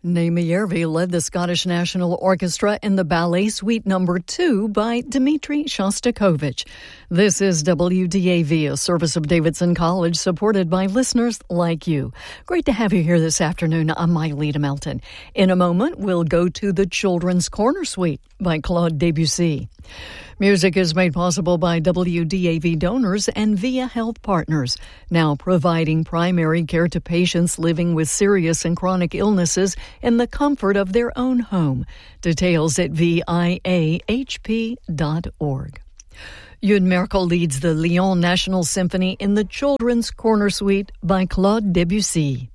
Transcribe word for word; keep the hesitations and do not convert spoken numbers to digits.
Naomi Järvi led the Scottish National Orchestra in the Ballet Suite Number two by Dmitri Shostakovich. This is W D A V, a service of Davidson College, supported by listeners like you. Great to have you here this afternoon. I'm Myleta Melton. In a moment, we'll go to the Children's Corner Suite by Claude Debussy. Music is made possible by W D A V donors and Via Health Partners, now providing primary care to patients living with serious and chronic illnesses in the comfort of their own home. Details at V I A H P dot org. Youn Merkel leads the Lyon National Symphony in the Children's Corner Suite by Claude Debussy.